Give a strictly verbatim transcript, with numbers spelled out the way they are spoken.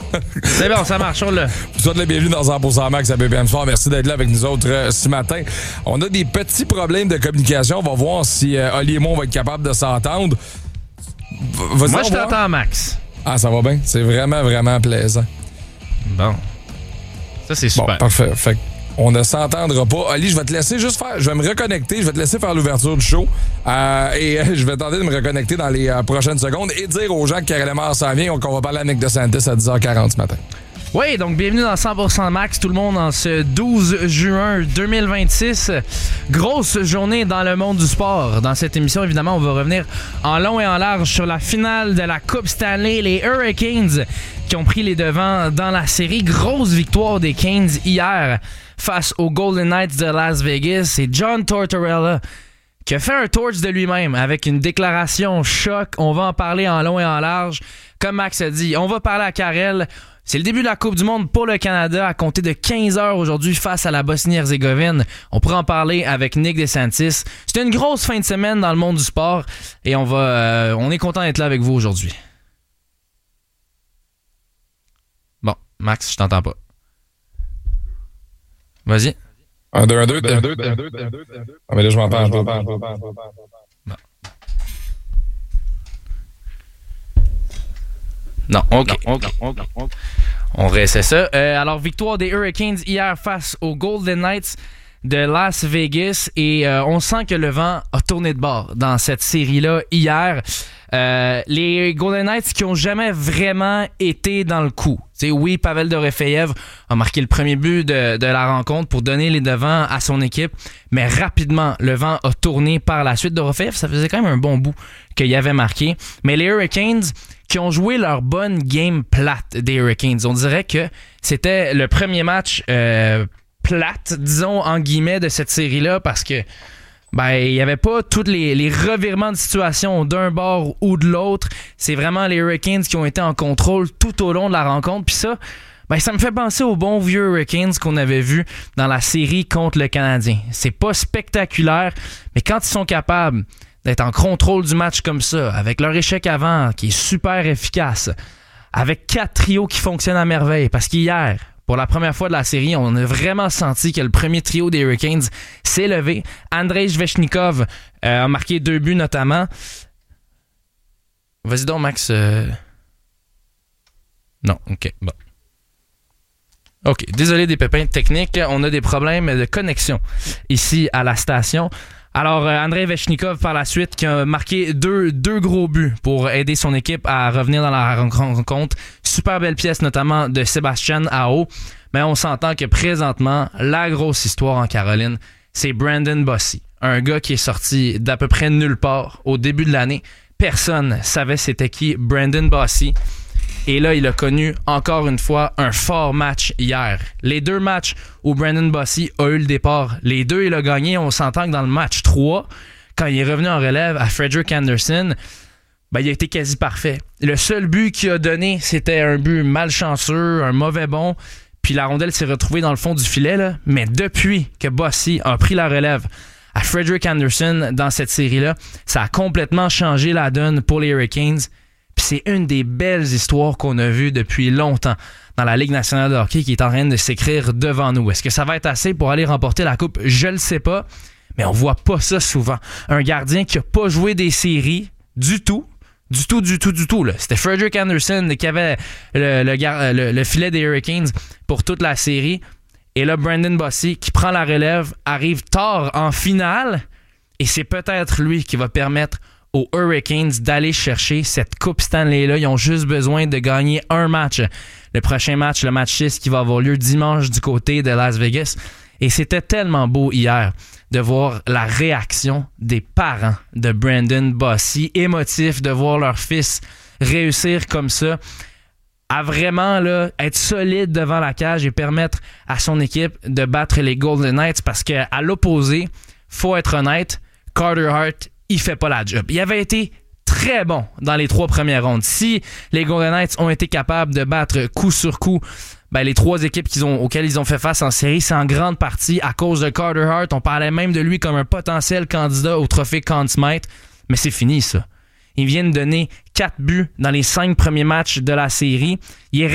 C'est bon, ça marche, on l'a. Vous souhaite la bienvenue dans cent pour cent Max à B P M Sport. Merci d'être là avec nous autres euh, ce matin. On a des petits problèmes de communication. On va voir si euh, Oli et moi on va être capable de s'entendre. Vas-y, moi, je t'entends, Max. Ah, ça va bien. C'est vraiment, vraiment plaisant. Bon. Ça, c'est super. Bon, parfait. Fait on ne s'entendra pas. Oli, je vais te laisser juste faire... Je vais me reconnecter. Je vais te laisser faire l'ouverture du show. Euh, et euh, je vais tenter de me reconnecter dans les euh, prochaines secondes et dire aux gens que Karel Emard s'en vient. Donc, on va parler à Nick DeSantis à dix heures quarante ce matin. Oui, donc bienvenue dans cent pour cent Max, tout le monde, en ce douze juin deux mille vingt-six. Grosse journée dans le monde du sport. Dans cette émission, évidemment, on va revenir en long et en large sur la finale de la Coupe Stanley, les Hurricanes qui ont pris les devants dans la série. Grosse victoire des Canes hier face aux Golden Knights de Las Vegas. Et John Tortorella qui a fait un torch de lui-même avec une déclaration choc. On va en parler en long et en large. Comme Max a dit, on va parler à Karel. C'est le début de la Coupe du Monde pour le Canada à compter de quinze heures aujourd'hui face à la Bosnie-Herzégovine. On pourra en parler avec Nick DeSantis. C'était une grosse fin de semaine dans le monde du sport et on va, euh, on est content d'être là avec vous aujourd'hui. Bon, Max, je t'entends pas. Vas-y. Un, deux, un, deux, un, deux, un, deux, un, deux. Ah, mais là, je m'en parle. Non. Non, OK. Non, okay. Non, okay. On réessaie ça. Euh, alors, victoire des Hurricanes hier face aux Golden Knights de Las Vegas. Et euh, on sent que le vent a tourné de bord dans cette série-là hier. Euh, les Golden Knights qui ont jamais vraiment été dans le coup. T'sais, oui, Pavel Dorofeyev a marqué le premier but de, de la rencontre pour donner les devants à son équipe, mais rapidement, le vent a tourné par la suite. Dorofeyev, ça faisait quand même un bon bout qu'il avait marqué. Mais les Hurricanes qui ont joué leur bonne game plate des Hurricanes, on dirait que c'était le premier match euh, plate, disons, en guillemets, de cette série-là, parce que ben, il n'y avait pas tous les, les revirements de situation d'un bord ou de l'autre. C'est vraiment les Hurricanes qui ont été en contrôle tout au long de la rencontre. Puis ça, ben, ça me fait penser aux bons vieux Hurricanes qu'on avait vus dans la série contre le Canadien. C'est pas spectaculaire, mais quand ils sont capables d'être en contrôle du match comme ça, avec leur échec avant qui est super efficace, avec quatre trios qui fonctionnent à merveille, parce qu'hier, pour la première fois de la série, on a vraiment senti que le premier trio des Hurricanes s'est levé. Andrei Svechnikov euh, a marqué deux buts notamment. Vas-y donc, Max. Euh... Non, OK, bon. OK, désolé des pépins techniques. On a des problèmes de connexion ici à la station. Alors, euh, Andrei Svechnikov, par la suite, qui a marqué deux, deux gros buts pour aider son équipe à revenir dans la rencontre. Super belle pièce, notamment de Sébastien Aho. Mais on s'entend que présentement, la grosse histoire en Caroline, c'est Brandon Bossy. Un gars qui est sorti d'à peu près nulle part au début de l'année. Personne savait c'était qui Brandon Bossy. Et là, il a connu, encore une fois, un fort match hier. Les deux matchs où Brandon Bossy a eu le départ, les deux, il a gagné. On s'entend que dans le match trois, quand il est revenu en relève à Frederik Andersen, ben, il a été quasi parfait. Le seul but qu'il a donné, c'était un but malchanceux, un mauvais bond, puis la rondelle s'est retrouvée dans le fond du filet. Là. Mais depuis que Bossy a pris la relève à Frederik Andersen dans cette série-là, ça a complètement changé la donne pour les Hurricanes. Puis c'est une des belles histoires qu'on a vues depuis longtemps dans la Ligue nationale de hockey qui est en train de s'écrire devant nous. Est-ce que ça va être assez pour aller remporter la Coupe? Je le sais pas, mais on voit pas ça souvent. Un gardien qui a pas joué des séries du tout, du tout, du tout, du tout. Là. C'était Frederik Andersen qui avait le, le, le, le filet des Hurricanes pour toute la série. Et là, Brandon Bossy, qui prend la relève, arrive tard en finale. Et c'est peut-être lui qui va permettre aux Hurricanes d'aller chercher cette Coupe Stanley-là. Ils ont juste besoin de gagner un match. Le prochain match, le match six, qui va avoir lieu dimanche du côté de Las Vegas. Et c'était tellement beau hier de voir la réaction des parents de Brandon Bossy, émotifs de voir leur fils réussir comme ça, à vraiment là, être solide devant la cage et permettre à son équipe de battre les Golden Knights, parce qu'à l'opposé, faut être honnête, Carter Hart, il fait pas la job. Il avait été très bon dans les trois premières rondes. Si les Golden Knights ont été capables de battre coup sur coup ben, les trois équipes qu'ils ont, auxquelles ils ont fait face en série, c'est en grande partie à cause de Carter Hart. On parlait même de lui comme un potentiel candidat au trophée Conn Smythe, mais c'est fini ça. Il vient de donner quatre buts dans les cinq premiers matchs de la série. Il est